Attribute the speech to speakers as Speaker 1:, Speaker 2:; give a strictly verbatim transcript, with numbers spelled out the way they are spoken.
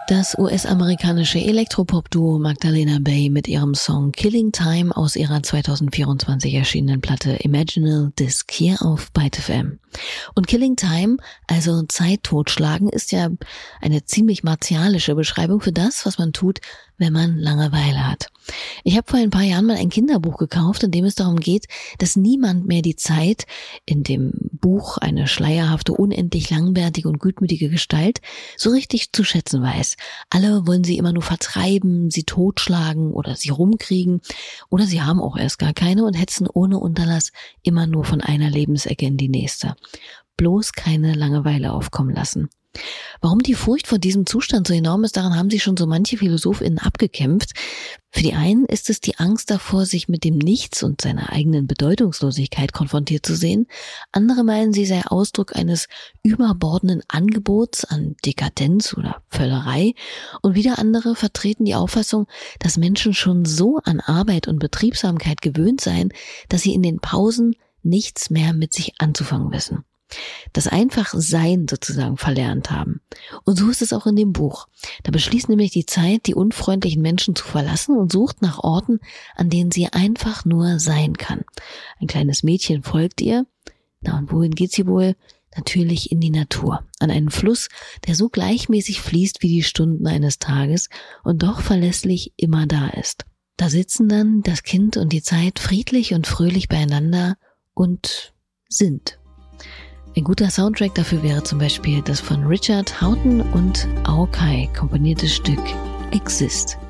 Speaker 1: Das U S-amerikanische Elektropop-Duo Magdalena Bay mit ihrem Song Killing Time aus ihrer zwanzig vierundzwanzig erschienenen Platte Imaginal Disc hier auf Byte F M. Und Killing Time, also Zeit totschlagen, ist ja eine ziemlich martialische Beschreibung für das, was man tut, wenn man Langeweile hat. Ich habe vor ein paar Jahren mal ein Kinderbuch gekauft, in dem es darum geht, dass niemand mehr die Zeit, in dem Buch eine schleierhafte, unendlich langwärtige und gutmütige Gestalt, so richtig zu schätzen weiß. Alle wollen sie immer nur vertreiben, sie totschlagen oder sie rumkriegen oder sie haben auch erst gar keine und hetzen ohne Unterlass immer nur von einer Lebensecke in die nächste. Bloß keine Langeweile aufkommen lassen. Warum die Furcht vor diesem Zustand so enorm ist, daran haben sich schon so manche PhilosophInnen abgekämpft. Für die einen ist es die Angst davor, sich mit dem Nichts und seiner eigenen Bedeutungslosigkeit konfrontiert zu sehen. Andere meinen, sie sei Ausdruck eines überbordenden Angebots an Dekadenz oder Völlerei. Und wieder andere vertreten die Auffassung, dass Menschen schon so an Arbeit und Betriebsamkeit gewöhnt seien, dass sie in den Pausen nichts mehr mit sich anzufangen wissen. Das einfach Sein sozusagen verlernt haben. Und so ist es auch in dem Buch. Da beschließt nämlich die Zeit, die unfreundlichen Menschen zu verlassen und sucht nach Orten, an denen sie einfach nur sein kann. Ein kleines Mädchen folgt ihr. Na, und wohin geht sie wohl? Natürlich in die Natur. An einen Fluss, der so gleichmäßig fließt wie die Stunden eines Tages und doch verlässlich immer da ist. Da sitzen dann das Kind und die Zeit friedlich und fröhlich beieinander und sind. Ein guter Soundtrack dafür wäre zum Beispiel das von Richard Houghton und Ao Kai komponierte Stück Exist.